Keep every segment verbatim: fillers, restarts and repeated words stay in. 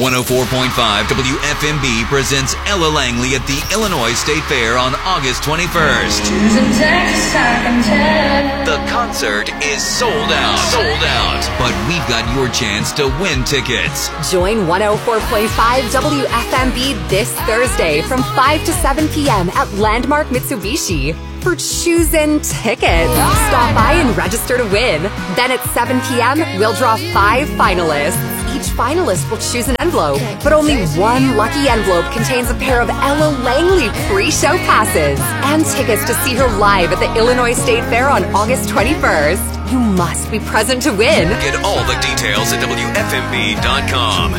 one oh four point five W F M B presents Ella Langley at the Illinois State Fair on August twenty-first. The concert is sold out. Sold out. But we've got your chance to win tickets. Join one oh four point five W F M B this Thursday from five to seven p.m. at Landmark Mitsubishi for Choosing Tickets. Stop by and register to win. Then at seven p.m., we'll draw five finalists. Each finalist will choose an envelope, but only one lucky envelope contains a pair of Ella Langley pre-show passes and tickets to see her live at the Illinois State Fair on August twenty-first. You must be present to win. Get all the details at W F M B dot com.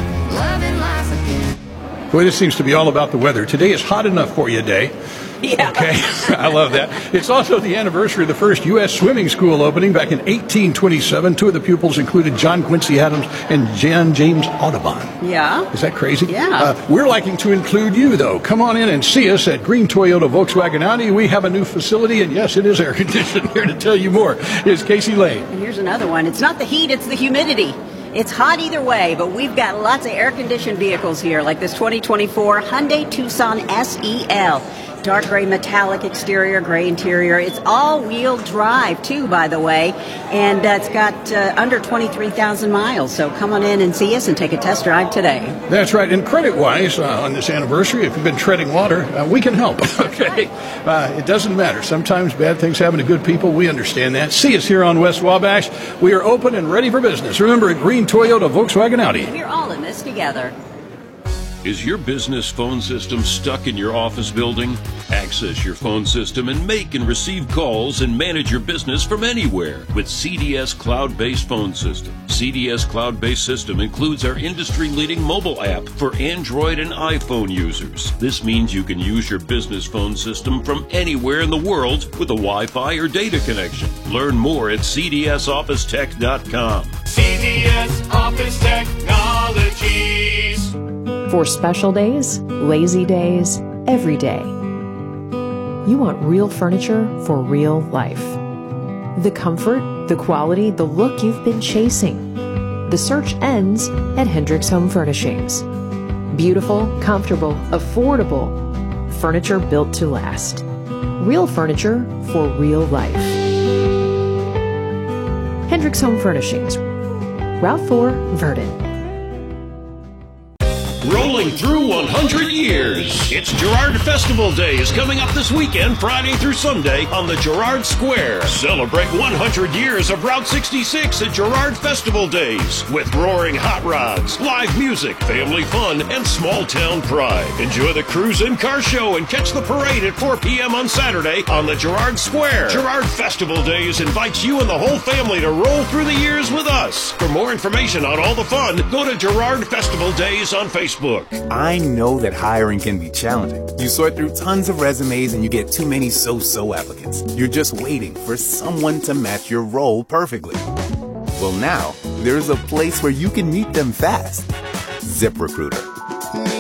Boy, this seems to be all about the weather. Today is hot enough for you day. Yeah. Okay, I love that. It's also the anniversary of the first U S swimming school opening back in eighteen twenty-seven. Two of the pupils included John Quincy Adams and Jan James Audubon. Yeah. Is that crazy? Yeah. Uh, we're liking to include you, though. Come on in and see us at Green Toyota Volkswagen Audi. We have a new facility, and yes, it is air conditioned. Here to tell you more is Casey Lane. And here's another one. It's not the heat, it's the humidity. It's hot either way, but we've got lots of air-conditioned vehicles here, like this twenty twenty-four Hyundai Tucson S E L. Dark gray metallic exterior, gray interior. It's all-wheel drive, too, by the way. And uh, it's got uh, under twenty-three thousand miles. So come on in and see us and take a test drive today. That's right. And credit-wise, uh, on this anniversary, if you've been treading water, uh, we can help. Okay? Uh, it doesn't matter. Sometimes bad things happen to good people. We understand that. See us here on West Wabash. We are open and ready for business. Remember, at Green Toyota Volkswagen Audi. We're all in this together. Is your business phone system stuck in your office building? Access your phone system and make and receive calls and manage your business from anywhere with C D S Cloud-Based Phone System. C D S Cloud-Based System includes our industry-leading mobile app for Android and iPhone users. This means you can use your business phone system from anywhere in the world with a Wi-Fi or data connection. Learn more at C D S office tech dot com. C D S Office Technologies. For special days, lazy days, every day. You want real furniture for real life. The comfort, the quality, the look you've been chasing. The search ends at Hendricks Home Furnishings. Beautiful, comfortable, affordable. Furniture built to last. Real furniture for real life. Hendricks Home Furnishings. Route four, Verdon. Rolling through one hundred years. It's Girard Festival Days coming up this weekend, Friday through Sunday on the Girard Square. Celebrate one hundred years of Route sixty-six at Girard Festival Days with roaring hot rods, live music, family fun, and small town pride. Enjoy the cruise and car show and catch the parade at four p.m. on Saturday on the Girard Square. Girard Festival Days invites you and the whole family to roll through the years with us. For more information on all the fun, go to Girard Festival Days on Facebook. I know that hiring can be challenging. You sort through tons of resumes and you get too many so-so applicants. You're just waiting for someone to match your role perfectly. Well, now, there's a place where you can meet them fast. ZipRecruiter.